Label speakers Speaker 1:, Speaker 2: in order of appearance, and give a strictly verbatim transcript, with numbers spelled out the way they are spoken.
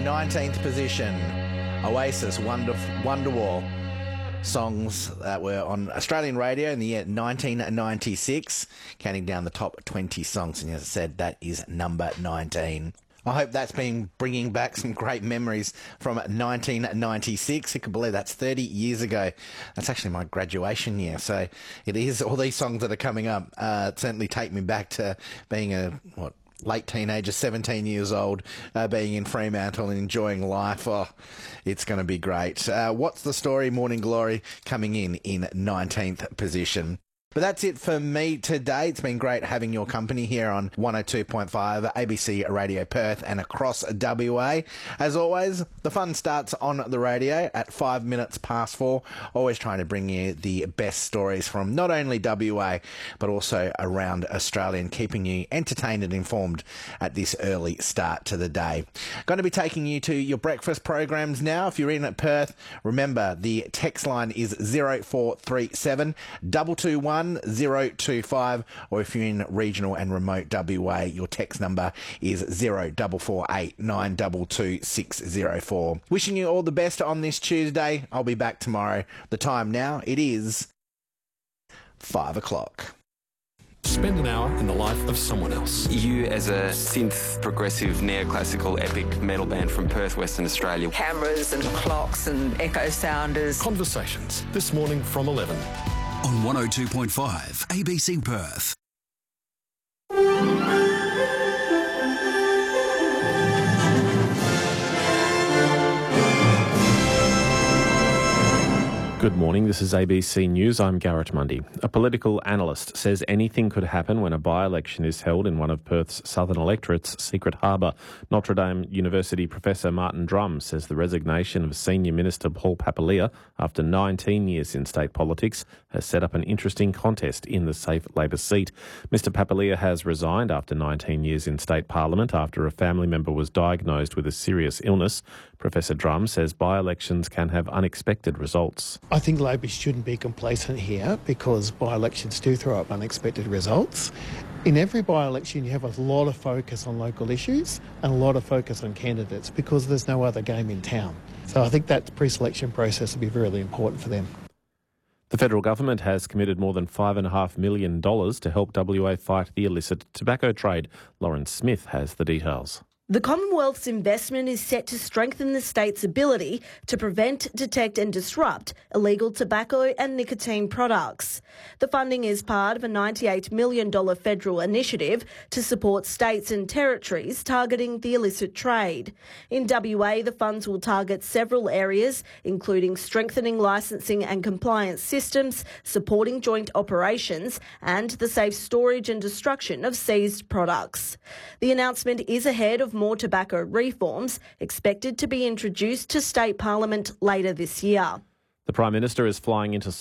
Speaker 1: nineteenth position, Oasis, Wonder, Wonderwall. Songs that were on Australian radio in the year nineteen ninety-six, counting down the top twenty songs. And as I said, that is number nineteen. I hope that's been bringing back some great memories from nineteen ninety-six. You can believe that's thirty years ago. That's actually my graduation year. So it is all these songs that are coming up uh, certainly take me back to being a, what, late teenager, seventeen years old, uh, being in Fremantle and enjoying life. Oh, it's going to be great. Uh, what's the story? Morning Glory coming in in nineteenth position. But that's it for me today. It's been great having your company here on one oh two point five A B C Radio Perth and across W A. As always, the fun starts on the radio at five minutes past four. Always trying to bring you the best stories from not only W A, but also around Australia, and keeping you entertained and informed at this early start to the day. Going to be taking you to your breakfast programs now. If you're in at Perth, remember the text line is zero four three seven, two two one, zero two five, or if you're in regional and remote W A, your text number is zero four four eight, nine two two, six zero four. Wishing you all the best on this Tuesday. I'll be back tomorrow. The time now, it is five o'clock.
Speaker 2: Spend an hour in the life of someone else.
Speaker 3: You, as a synth, progressive, neoclassical, epic metal band from Perth, Western Australia.
Speaker 4: Cameras and clocks and echo sounders.
Speaker 2: Conversations this morning from eleven.
Speaker 5: On one oh two point five A B C Perth.
Speaker 6: Good morning, this is A B C News. I'm Garrett Mundy. A political analyst says anything could happen when a by-election is held in one of Perth's southern electorates, Secret Harbour. Notre Dame University Professor Martin Drum says the resignation of Senior Minister Paul Papalia after nineteen years in state politics has set up an interesting contest in the safe Labor seat. Mister Papalia has resigned after nineteen years in state parliament after a family member was diagnosed with a serious illness. Professor Drum says by-elections can have unexpected results.
Speaker 7: I think Labor shouldn't be complacent here because by-elections do throw up unexpected results. In every by-election you have a lot of focus on local issues and a lot of focus on candidates because there's no other game in town. So I think that pre-selection process will be really important for them.
Speaker 6: The federal government has committed more than five point five million dollars to help W A fight the illicit tobacco trade. Lauren Smith has the details.
Speaker 8: The Commonwealth's investment is set to strengthen the state's ability to prevent, detect and disrupt illegal tobacco and nicotine products. The funding is part of a ninety-eight million dollars federal initiative to support states and territories targeting the illicit trade. In W A, the funds will target several areas, including strengthening licensing and compliance systems, supporting joint operations and the safe storage and destruction of seized products. The announcement is ahead of more tobacco reforms expected to be introduced to state parliament later this year.
Speaker 6: The Prime Minister is flying into